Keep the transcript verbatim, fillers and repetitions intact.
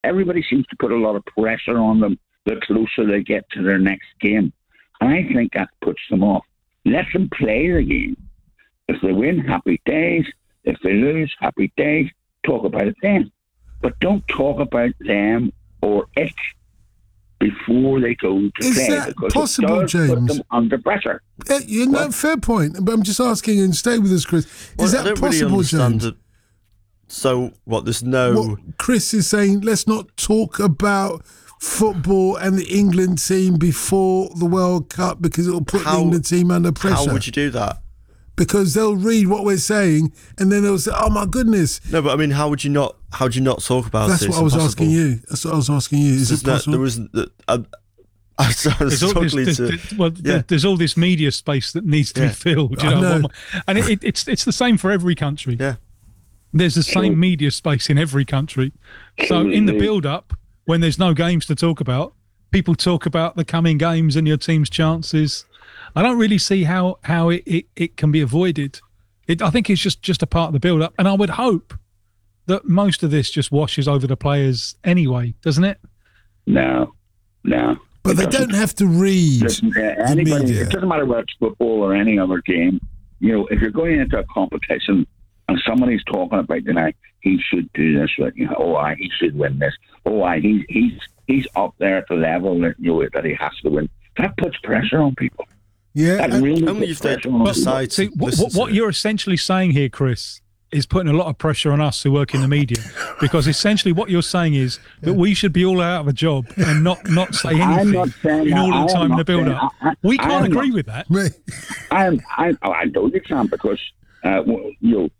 everybody seems to put a lot of pressure on them the closer they get to their next game. And I think that puts them off. Let them play the game. If they win, happy days. If they lose, happy days. Talk about it then. But don't talk about them or it before they go to Is play. that because possible, it does James? put them under pressure. Yeah, you know, What? fair point. But I'm just asking, and stay with us, Chris. Is Well, I that don't really possible, understand James? it. So what? There's no. What Chris is saying, let's not talk about football and the England team before the World Cup because it will put How- the England team under pressure. How would you do that? Because they'll read what we're saying and then they'll say, "Oh my goodness." No, but I mean, how would you not? How would you not talk about That's it? what It's I was impossible. asking you. That's what I was asking you. Is There's it no- possible? there wasn't. Uh, I, I was There's all, struggling there's, to. there's, well, yeah. there- there's all this media space that needs to Yeah. be filled, you I know, know. One- and it, it, it's it's the same for every country. Yeah. There's the same media space in every country. So in the build-up, when there's no games to talk about, people talk about the coming games and your team's chances. I don't really see how how it, it, it can be avoided. It, I think it's just, just a part of the build-up, and I would hope that most of this just washes over the players anyway, doesn't it? No, no. but It they doesn't. don't have to read Listen, uh, the anybody, media. it doesn't matter whether it's football or any other game. You know, if you're going into a competition and somebody's talking about tonight, he should do this. Right? You know, oh, I, he should win this. Oh, I, he, he's he's up there at the level that you know that he has to win. That puts pressure on people. Yeah, That and- really Only puts if they pressure on people. decide See, to what, listen what, to what it. you're essentially saying here, Chris, is putting a lot of pressure on us who work in the media, because essentially what you're saying is that we should be all out of a job and not, not say I'm anything not saying in that. all I the am time in not the build-up. saying- I- I- We I can't am agree not- with that. Right. I am, I, oh, I know you can because uh, w- you know